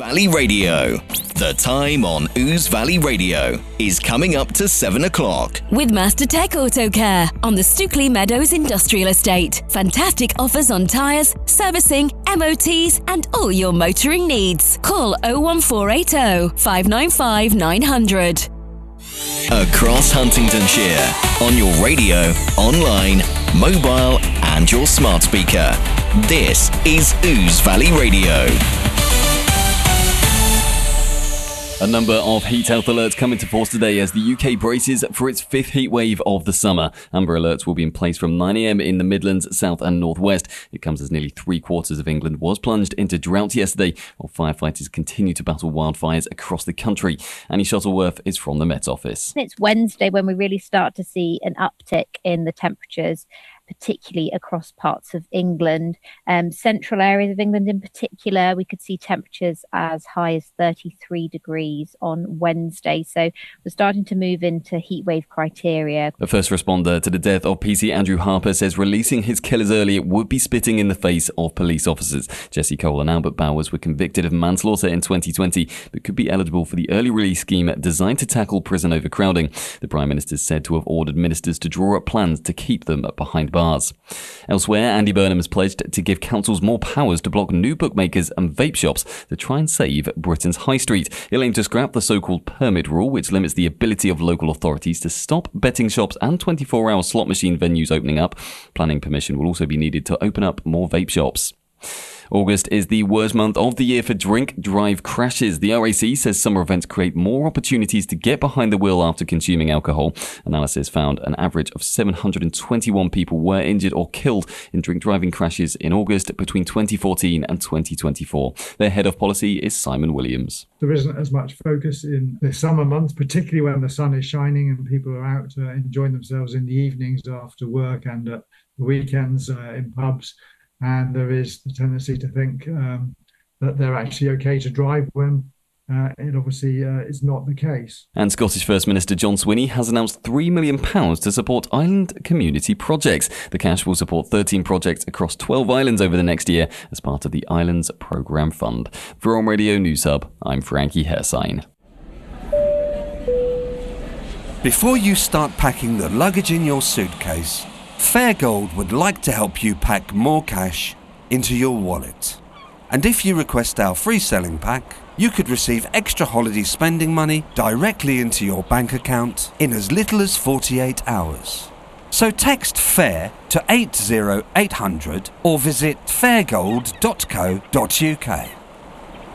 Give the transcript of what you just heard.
Valley Radio. The time on Ouse Valley Radio is coming up to 7 o'clock. With Master Tech Auto Care on the Stookley Meadows Industrial Estate. Fantastic offers on tyres, servicing, MOTs and all your motoring needs. Call 01480 595 900. Across Huntingdonshire, on your radio, online, mobile and your smart speaker. This is Ouse Valley Radio. A number of heat health alerts come into force today as the UK braces for its fifth heat wave of the summer. Amber alerts will be in place from 9 a.m. in the Midlands, South and North West. It comes as nearly 3/4 of England was plunged into drought yesterday, while firefighters continue to battle wildfires across the country. Annie Shuttleworth is from the Met Office. It's Wednesday when we really start to see an uptick in the temperatures, particularly across parts of England. Central areas of England in particular, we could see temperatures as high as 33 degrees on Wednesday. So we're starting to move into heatwave criteria. A first responder to the death of PC Andrew Harper says releasing his killers early would be spitting in the face of police officers. Jesse Cole and Albert Bowers were convicted of manslaughter in 2020, but could be eligible for the early release scheme designed to tackle prison overcrowding. The Prime Minister is said to have ordered ministers to draw up plans to keep them behind bars. Elsewhere, Andy Burnham has pledged to give councils more powers to block new bookmakers and vape shops to try and save Britain's high street. He'll aim to scrap the so-called permit rule, which limits the ability of local authorities to stop betting shops and 24-hour slot machine venues opening up. Planning permission will also be needed to open up more vape shops. August is the worst month of the year for drink-drive crashes. The RAC says summer events create more opportunities to get behind the wheel after consuming alcohol. Analysis found an average of 721 people were injured or killed in drink-driving crashes in August between 2014 and 2024. Their head of policy is Simon Williams. There isn't as much focus in the summer months, particularly when the sun is shining and people are out enjoying themselves in the evenings after work and at the weekends in pubs. And there is the tendency to think that they're actually okay to drive when it obviously is not the case. And Scottish First Minister John Swinney has announced £3 million to support island community projects. The cash will support 13 projects across 12 islands over the next year as part of the Islands Programme Fund. For On Radio News Hub, I'm Frankie Hersign. Before you start packing the luggage in your suitcase, Fairgold would like to help you pack more cash into your wallet. And if you request our free selling pack, you could receive extra holiday spending money directly into your bank account in as little as 48 hours. So text FAIR to 80800 or visit fairgold.co.uk.